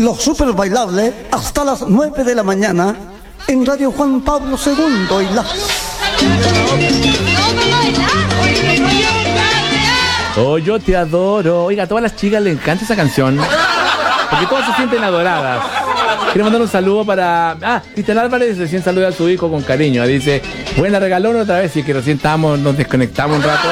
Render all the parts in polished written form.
Los super bailables hasta las 9 de la mañana en Radio Juan Pablo II y la... Oh, yo te adoro. Oiga, a todas las chicas les encanta esa canción, porque todas se sienten adoradas. Quiero mandar un saludo para... Cristian Álvarez recién saluda a su hijo con cariño. Dice, buena, regalón otra vez. Y es que recién nos desconectamos un rato.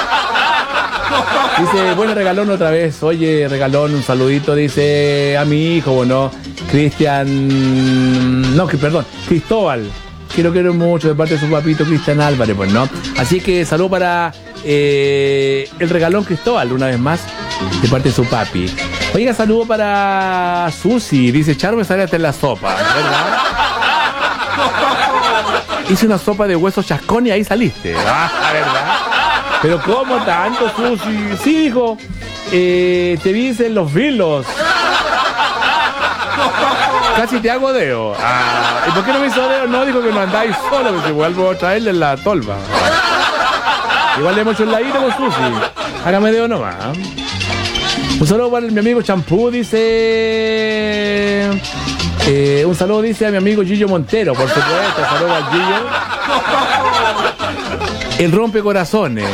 Dice, bueno, regalón otra vez. Oye, regalón, un saludito, dice a mi hijo, bueno, Cristian... No, perdón, Cristóbal. Que lo quiero mucho de parte de su papito Cristian Álvarez, pues, ¿no? Así que saludo para el regalón Cristóbal, una vez más, de parte de su papi. Oiga, saludo para Susi. Dice, Charo, me sale hasta en la sopa, ¿verdad? Hice una sopa de huesos chascón y ahí saliste. ¿Verdad? Pero ¿cómo tanto, Susi? Sí, dijo, te dicen los vilos. Casi te hago deo. ¿Y por qué no me hizo deo? No, dijo que no andáis solo, porque vuelvo a traerle la tolva. Igual le hemos hecho el ladito con Susi. Hágame deo nomás. Un saludo para mi amigo Champú, dice... un saludo, dice, a mi amigo Gillo Montero, por supuesto. Saludo al Gillo. El rompecorazones.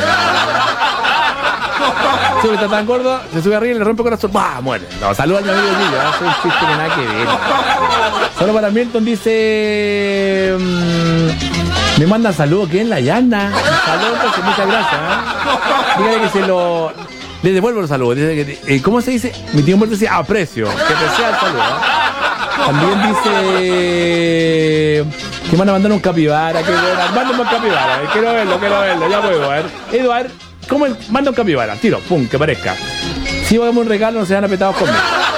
Si está tan gordo, se sube arriba y le rompe corazón. ¡Bah! Muere. No, saluda a mi amigo Gillo. Es un chiste que nada que ver. Solo para Milton dice... me manda saludos, ¿qué? En la llana. Saludos, muchas gracias. Dígale que se lo... Le devuelvo los saludos. Dice que, ¿cómo se dice? Mi tío Humberto dice aprecio. Que aprecia el saludo. También dice que van a mandar un capibara. Que bueno, mándame un capibara. Quiero verlo, ya puedo ver. Eduard, ¿cómo manda un capibara? Tiro, pum, que parezca. Si hagamos un regalo, no se dan apretados conmigo.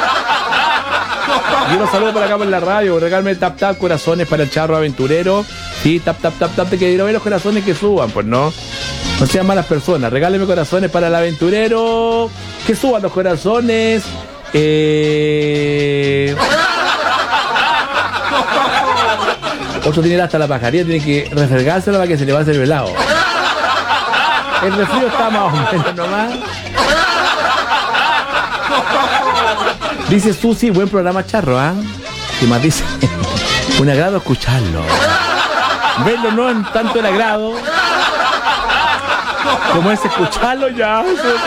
Yo los saludo por acá por la radio. Regálame tap tap corazones para el charro aventurero. Sí, tap tap tap tap. Te quiero ver los corazones que suban, pues no. No sean malas personas. Regáleme corazones para el aventurero. Que suban los corazones. Otro tiene hasta la pajaría, tiene que refregárselo para que se le va a hacer velado. El resfrío está más o menos nomás. Dice Susi, buen programa, charro, ¿ah? Y más dice, un agrado escucharlo. Verlo no en tanto el agrado como es escucharlo ya.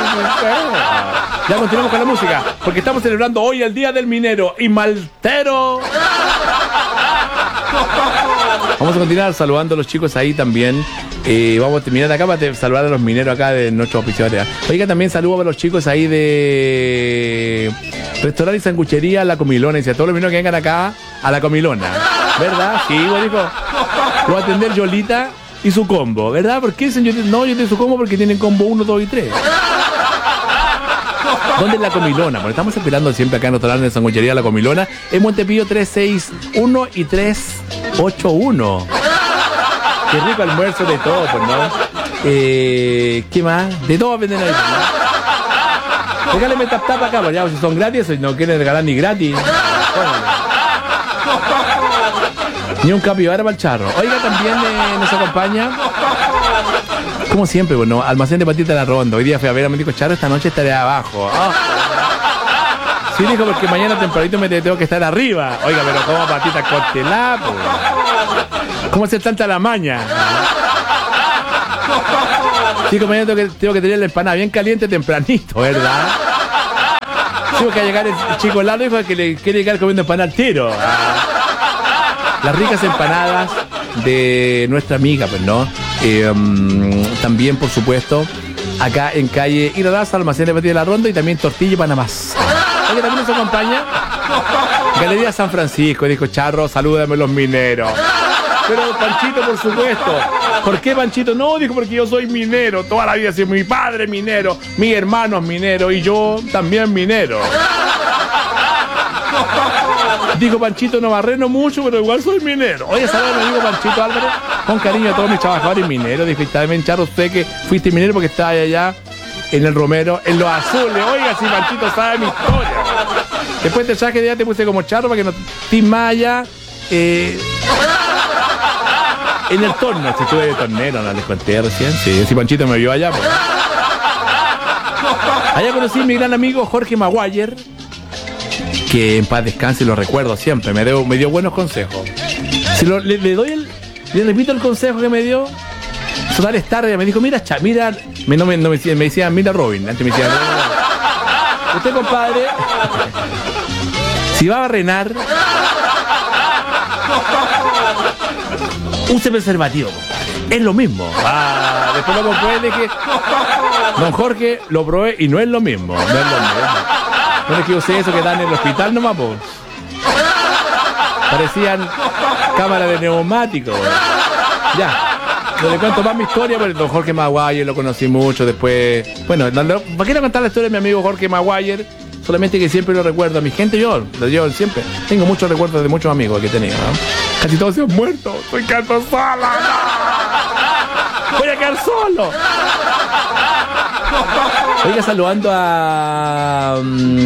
Ya continuamos con la música, porque estamos celebrando hoy el Día del Minero y Maltero. Vamos a continuar saludando a los chicos ahí también. Vamos a terminar acá para saludar a los mineros acá de nuestros oficiales. Oiga, también saludo a los chicos ahí de Restaurante y Sanguchería La Comilona. Y a todos los mineros que vengan acá a La Comilona, ¿verdad? Sí, igual dijo, lo va a atender Yolita y su combo, ¿verdad? ¿Por qué dicen no, yo tengo su combo? Porque tienen combo 1, 2 y 3. ¿Dónde es La Comilona? Porque estamos esperando siempre acá en nuestro restaurante de Sanguchería La Comilona, en Montepío 361 y 381. Qué rico almuerzo de todo, pues, ¿no? ¿Qué más? De todo venden ahí, ¿no? Regáleme tap tap acá, pues ya, si son gratis, si no quieren regalar ni gratis. Ni un capibara para el charro. Oiga, también nos acompaña, como siempre, bueno, Almacén de Patita La Ronda. Hoy día fui a ver a mi dijo, Charro, esta noche estaré abajo. Oh. Sí, dijo, porque mañana tempranito me tengo que estar arriba. Oiga, pero ¿cómo Patita? Córtela, pues. ¿Cómo hacer tanta la maña? Chico, mañana tengo que tener la empanada bien caliente tempranito, ¿verdad? Tengo que llegar el chico Lalo, dijo que le quiere llegar comiendo empanada al tiro. Las ricas empanadas de nuestra amiga, pues, ¿no? También, por supuesto, acá en calle Iradaza, Almacén de Patita de La Ronda, y también tortilla y pan amasado. Oye, también nos acompaña Galería San Francisco. Dijo, Charro, salúdame los mineros. Pero Panchito, por supuesto. ¿Por qué Panchito? No, dijo, porque yo soy minero. Toda la vida soy mi padre minero, mi hermano es minero y yo también minero. Dijo Panchito, no barreno mucho, pero igual soy minero. Oye, saludos a mi amigo Panchito Álvarez, con cariño a todos mis trabajadores mineros. Dijo, y también, Charro, usted que fuiste minero porque estaba allá en el Romero, en los azules. Oiga, si Panchito sabe mi historia. Después te traje de allá, te puse como Charro para que no te maya. En el torno, si estuve de tornero, no les conté recién. Sí, si Panchito me vio allá, pues. Allá conocí a mi gran amigo Jorge Maguire. que en paz descanse, lo recuerdo siempre, me dio buenos consejos. Le repito el consejo que me dio. Total es tarde, me dijo, me decía, mira Robin, antes me decía, usted, compadre, si va a barrenar, use preservativo, es lo mismo. Después lo compré, le dije, don Jorge, lo probé y no es lo mismo. No es que usé eso que dan en el hospital nomás, pues. Parecían cámaras de neumático. Ya. No le cuento más mi historia, pero el don Jorge Maguire lo conocí mucho después. Bueno, ¿para qué no contar la historia de mi amigo Jorge Maguire? Solamente que siempre lo recuerdo a mi gente, yo siempre tengo muchos recuerdos de muchos amigos que he tenido, ¿no? Casi todos se han muerto. Estoy quedando sola. ¡No! Voy a quedar solo. Oiga, saludando a...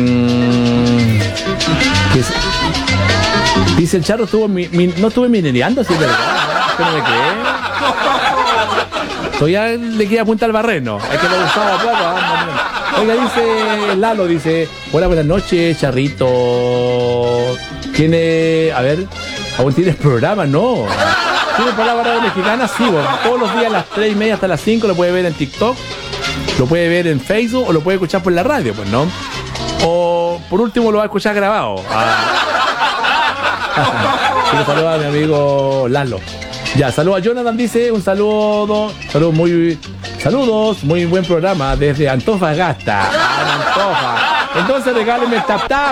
dice el Charro, no estuve minereando, si es verdad. ¿Usted no me cree? Todavía le queda punta al barreno. Hay que lo usaba poco. Oiga, dice Lalo, dice, hola, buenas noches, Charrito. Tiene, a ver, ¿aún tienes programa? No. ¿Tiene palabra mexicana? Sí, bueno, todos los días a las 3:30 hasta las 5 lo puede ver en TikTok, lo puede ver en Facebook o lo puede escuchar por la radio, pues, ¿no? O por último lo va a escuchar grabado. Quiero saludar a mi amigo Lalo. Ya, saludos a Jonathan, dice, un saludos, muy buen programa desde Antofagasta. Antofa. Entonces regálenme el tap.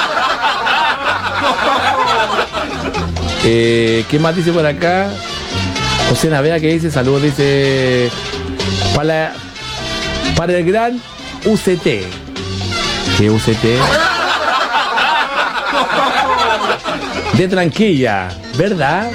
¿Qué más dice por acá? José Navea, que dice, saludos, dice, para el gran UCT. ¿Qué UCT? De Tranquilla, ¿verdad?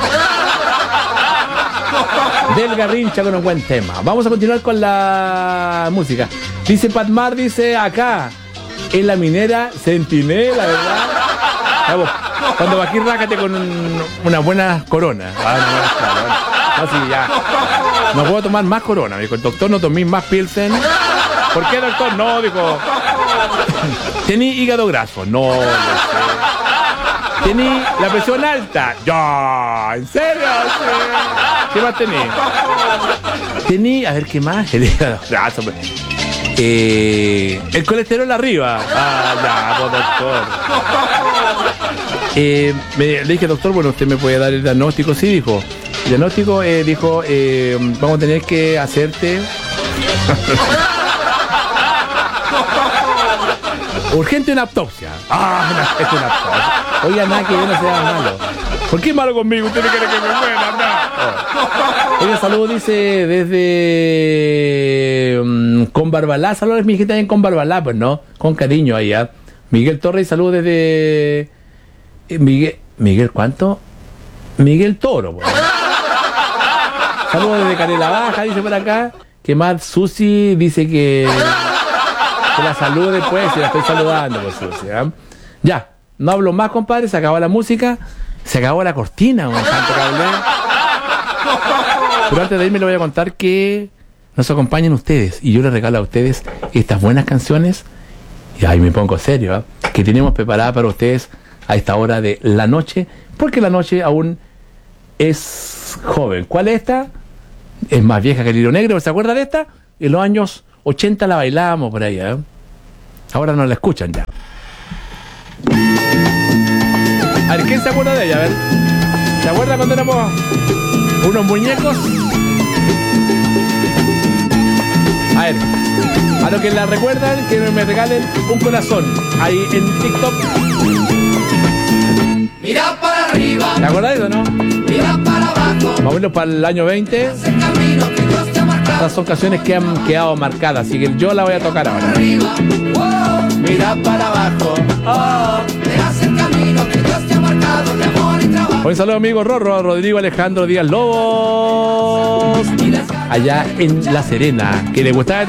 Del Garrincha con un buen tema. Vamos a continuar con la música. Dice Patmar, dice acá, en la minera Centinela, ¿verdad? Vamos, cuando va aquí rácate con una buena corona. Así ya. No puedo tomar más corona, dijo el doctor, no tomé más Pilsen. ¿Por qué, doctor? No, dijo. Tení hígado graso. No, no sé. Tení la presión alta. Ya, ¿en serio? Sí. ¿Qué más tení? Tení, a ver, ¿qué más? El hígado graso. El colesterol arriba. Ya, pues, doctor. Le dije, doctor, bueno, usted me puede dar el diagnóstico. Sí, dijo. El diagnóstico dijo, vamos a tener que hacerte urgente una autopsia. Una autopsia. Oiga, nada que yo no sea malo. ¿Por qué malo conmigo? Usted me quiere que me muera, anda. Oiga, saludos, dice, desde con Barbalá. Saludos, mi gente ahí en con Barbalá, pues, ¿no? Con cariño ahí, ¿eh? Miguel Torres, saludos desde... Miguel, ¿cuánto? Miguel Toro, pues. Saludos desde Canela Baja, dice por acá. Que más Susi dice que la salude después, y la estoy saludando, pues, Susi, ¿eh? Ya, no hablo más, compadre, se acabó la música, se acabó la cortina, un tanto que hablé. Pero antes de irme le voy a contar que nos acompañan ustedes, y yo les regalo a ustedes estas buenas canciones, y ahí me pongo serio, ¿eh? Que tenemos preparada para ustedes a esta hora de la noche, porque la noche aún es joven. ¿Cuál es esta? Es más vieja que el hilo negro, ¿se acuerdan de esta? En los años 80 la bailábamos por ahí, ¿eh? Ahora no la escuchan ya. A ver, ¿quién se acuerda de ella? A ver, ¿se acuerda cuando éramos unos muñecos? A ver, a los que la recuerdan, que me regalen un corazón ahí en TikTok. Mira para arriba. ¿Se acuerdan de eso, no? Mira para abajo. Más o menos para el año 20. Ese camino que Dios te ha marcado. Estas son canciones que han quedado marcadas, así que yo la voy a tocar ahora. Arriba. Mira para abajo. Verás el camino que Dios te ha marcado de amor y trabajo. Un saludo, amigo Rorro, Rodrigo Alejandro Díaz Lobos, allá en La Serena, que le gustaba